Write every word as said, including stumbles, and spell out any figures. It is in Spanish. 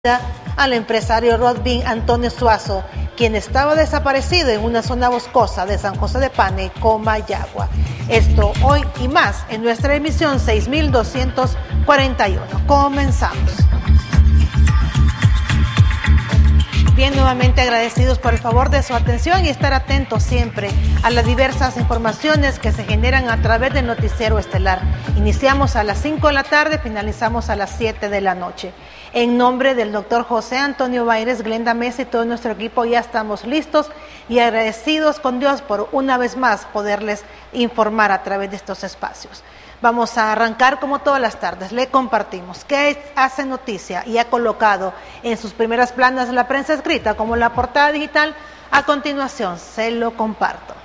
al empresario Rodvin Antonio Suazo, quien estaba desaparecido en una zona boscosa de San José de Pane, Comayagua. Esto hoy y más en nuestra emisión seis mil doscientos cuarenta y uno. Comenzamos. Bien, nuevamente agradecidos por el favor de su atención y estar atentos siempre a las diversas informaciones que se generan a través del Noticiero Estelar. Iniciamos a las cinco de la tarde, finalizamos a las siete de la noche. En nombre del doctor José Antonio Baires, Glenda Mesa y todo nuestro equipo, ya estamos listos y agradecidos con Dios por una vez más poderles informar a través de estos espacios. Vamos a arrancar como todas las tardes, le compartimos qué hace noticia y ha colocado en sus primeras planas la prensa escrita como la portada digital. A continuación se lo comparto.